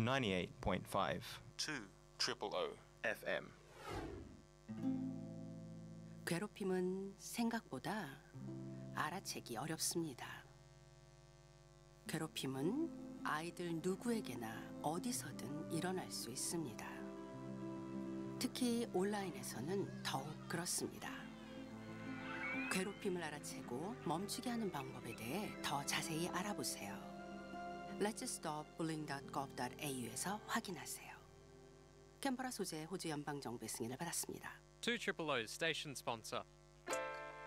98.5 200 FM. 괴롭힘은 생각보다 알아채기 어렵습니다. 괴롭힘은 아이들 누구에게나 어디서든 일어날 수 있습니다. 특히 온라인에서는 더욱 그렇습니다. 괴롭힘을 알아채고 멈추게 하는 방법에 대해 더 자세히 알아보세요. letsstopbullying.gov.au에서 확인하세요. 캔버라 소재 호주 연방정부의 승인을 받았습니다. 200's station sponsor.